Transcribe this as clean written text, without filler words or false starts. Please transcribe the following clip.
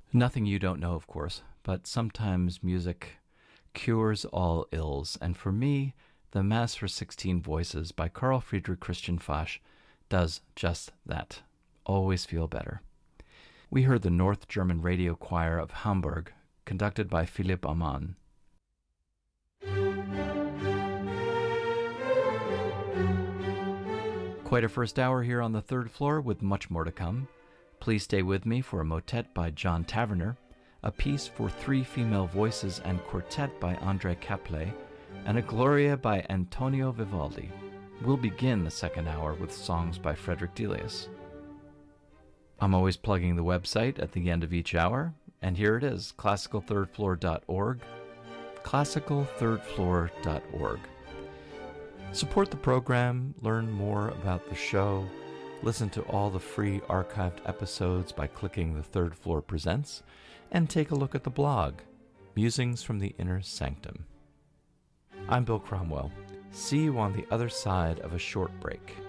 Nothing you don't know, of course, but sometimes music cures all ills, and for me, the Mass for 16 Voices by Carl Friedrich Christian Fasch does just that. Always feel better. We heard the North German Radio Choir of Hamburg, conducted by Philipp Amann. Quite a first hour here on the third floor with much more to come. Please stay with me for a motet by John Taverner, a piece for 3 female voices and quartet by André Caplet, and a Gloria by Antonio Vivaldi. We'll begin the second hour with songs by Frederick Delius. I'm always plugging the website at the end of each hour, and here it is, classicalthirdfloor.org, classicalthirdfloor.org. Support the program, learn more about the show, listen to all the free archived episodes by clicking the Third Floor Presents, and take a look at the blog, Musings from the Inner Sanctum. I'm Bill Cromwell. See you on the other side of a short break.